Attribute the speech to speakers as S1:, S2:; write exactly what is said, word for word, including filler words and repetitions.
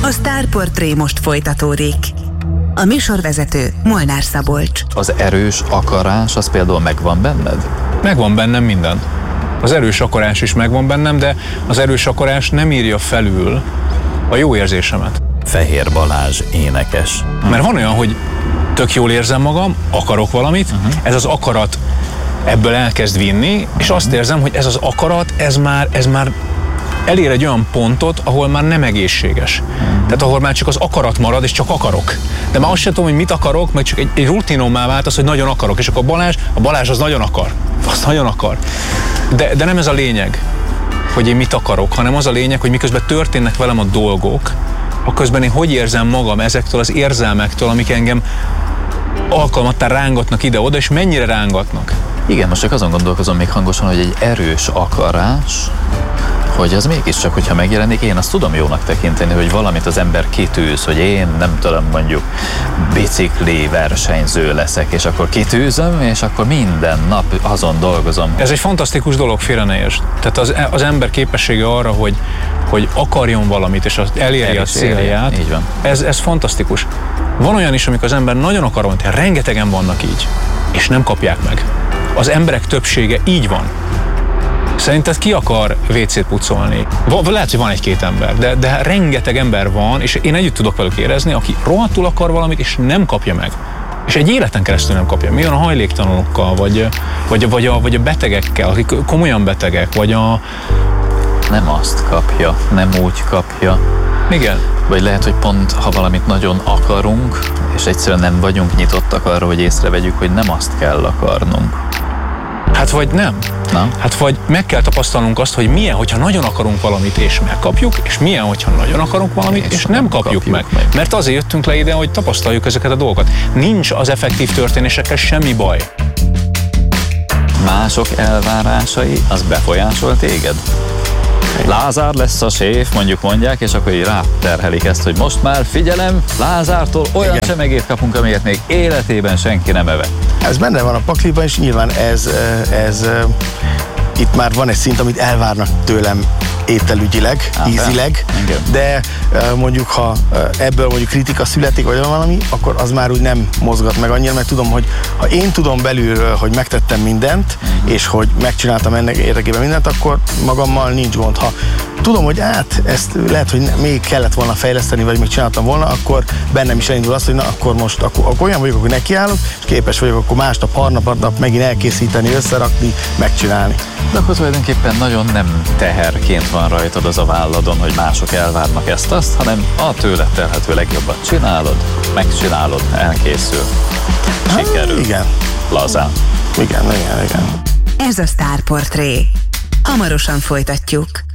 S1: A Sztárportré most folytatódik. A műsorvezető Molnár Szabolcs.
S2: Az erős akarás, az például megvan benned?
S3: Megvan bennem minden. Az erős akarás is megvan bennem, de az erős akarás nem írja felül a jó érzésemet.
S2: Fehér Balázs énekes.
S3: Mert van olyan, hogy tök jól érzem magam, akarok valamit, uh-huh. ez az akarat ebből elkezd vinni, uh-huh. és azt érzem, hogy ez az akarat, ez már, ez már elér egy olyan pontot, ahol már nem egészséges. Uh-huh. Tehát ahol már csak az akarat marad, és csak akarok. De már azt sem tudom, hogy mit akarok, meg csak egy, egy rutinommá vált az, hogy nagyon akarok. És akkor a Balázs, a Balázs az nagyon akar. Azt nagyon akar. De, de nem ez a lényeg, hogy én mit akarok, hanem az a lényeg, hogy miközben történnek velem a dolgok, akközben én hogy érzem magam ezektől az érzelmektől, amik engem alkalmattán rángatnak ide-oda, és mennyire rángatnak.
S2: Igen, most csak azon gondolkozom még hangosan, hogy egy erős akarás, hogy az mégiscsak, hogyha megjelenik, én azt tudom jónak tekinteni, hogy valamit az ember kitűz, hogy én nem tudom, mondjuk bicikli versenyző leszek, és akkor kitűzöm, és akkor minden nap azon dolgozom.
S3: Ez egy fantasztikus dolog, félre ne értsd. Tehát az, az ember képessége arra, hogy, hogy akarjon valamit, és az elérje a célját,
S2: így van.
S3: Ez, ez fantasztikus. Van olyan is, amikor az ember nagyon akar valamit, rengetegen vannak így, és nem kapják meg. Az emberek többsége így van. Szerinted ki akar vécét pucolni? Lehet, hogy van egy-két ember, de, de rengeteg ember van, és én együtt tudok velük érezni, aki rohadtul akar valamit, és nem kapja meg. És egy életen keresztül nem kapja. Mi van a hajléktalanokkal, vagy, vagy, vagy, a, vagy a betegekkel, akik komolyan betegek, vagy a...
S2: Nem azt kapja, nem úgy kapja.
S3: Igen.
S2: Vagy lehet, hogy pont, ha valamit nagyon akarunk, és egyszerűen nem vagyunk nyitottak arra, hogy észrevegyük, hogy nem azt kell akarnunk.
S3: Hát vagy nem.
S2: Na?
S3: Hát vagy meg kell tapasztalnunk azt, hogy milyen, hogyha nagyon akarunk valamit, és megkapjuk, és milyen, hogyha nagyon akarunk valamit, és, és nem, nem kapjuk, kapjuk meg. meg. Mert azért jöttünk le ide, hogy tapasztaljuk ezeket a dolgokat. Nincs az effektív történésekkel semmi baj.
S2: Mások elvárásai, az befolyásol téged? Lázár lesz a séf, mondjuk mondják, és akkor így ráterhelik ezt, hogy most már figyelem, Lázártól olyan Igen. csemegét kapunk, amilyet még életében senki nem evett.
S4: Ez benne van a pakliban, és nyilván ez, ez itt már van egy szint, amit elvárnak tőlem ételügyileg, Á, ízileg, igen. de mondjuk, ha ebből mondjuk kritika születik, vagy valami, akkor az már úgy nem mozgat meg annyira, mert tudom, hogy ha én tudom belülről, hogy megtettem mindent, uh-huh. és hogy megcsináltam ennek érdekében mindent, akkor magammal nincs gond. Ha tudom, hogy át, ezt lehet, hogy még kellett volna fejleszteni, vagy még csináltam volna, akkor bennem is elindul az, hogy na, akkor most akkor, akkor olyan vagyok, hogy nekiállok, és képes vagyok akkor másnap, harmadnap megint elkészíteni, összerakni, megcsinálni.
S2: De akkor tulajdonképpen nagyon nem teherként van rajtad az a válladon, hogy mások elvárnak ezt-azt, hanem a tőled telhető legjobban csinálod, megcsinálod, elkészül, sikerül.
S4: Ha, igen.
S2: Lazán.
S4: Igen, igen, igen.
S1: Ez a Sztárportré. Hamarosan folytatjuk.